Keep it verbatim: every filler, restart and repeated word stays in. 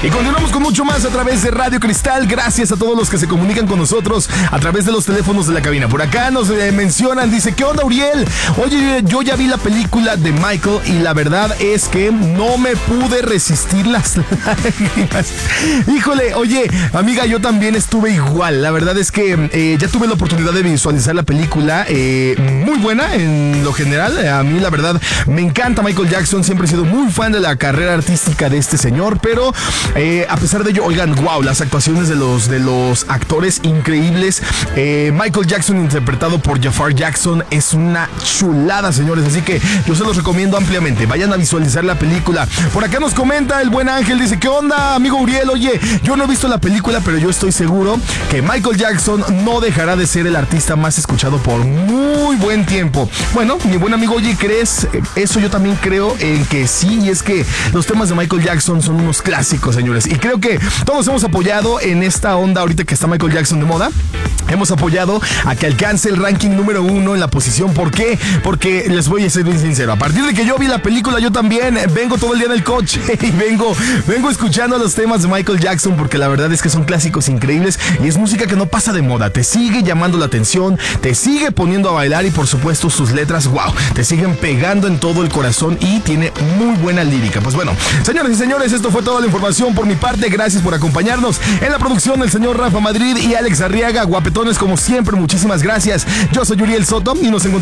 Y continuamos con mucho más a través de Radio Cristal. Gracias a todos los que se comunican con nosotros a través de los teléfonos de la cabina. Por acá nos eh, mencionan, dice, ¿qué onda, Uriel? Oye, yo ya vi la película de Michael y la verdad es que no me pude resistir las lágrimas. Híjole, oye, amiga, yo también estuve igual. La verdad es que eh, ya tuve la oportunidad de visualizar la película. Eh, muy buena en lo general. A mí, la verdad, me encanta Michael Jackson. Siempre he sido muy fan de la carrera artística de este señor, pero eh, a pesar de ello, oigan, wow, las actuaciones de los, de los actores increíbles. Eh, Michael Jackson interpretado por Jafar Jackson es una chulada, señores, así que yo se los recomiendo ampliamente. Vayan a visualizar la película. Por acá nos comenta el buen Ángel, dice, ¿qué onda, amigo Uriel? Oye, yo no he visto la película, pero yo estoy seguro que Michael Jackson no dejará de ser el artista más escuchado por muy buen tiempo. Bueno, mi buen amigo, oye, ¿crees? Eso yo también creo en que sí, y es que los temas de Michael Jackson son unos clásicos, señores, y creo que todos hemos apoyado en esta onda ahorita que está Michael Jackson de moda. Hemos apoyado a que alcance el ranking número uno en la posición. ¿Por qué? Porque les voy a ser bien sincero. A partir de que yo vi la película, yo también vengo todo el día en el coche y vengo, vengo escuchando los temas de Michael Jackson, porque la verdad es que son clásicos increíbles y es música que no pasa de moda. Te sigue llamando la atención, te sigue poniendo a bailar y por supuesto sus letras, wow, te siguen pegando en todo el corazón y tiene muy buena lírica. Pues bueno, señores y señores, esto fue toda la información por mi parte. Gracias por acompañarnos en la producción, el señor Rafa Madrid y Alex Arriaga, guapetones como siempre, muchísimas gracias. Yo soy Uriel Soto y nos encontramos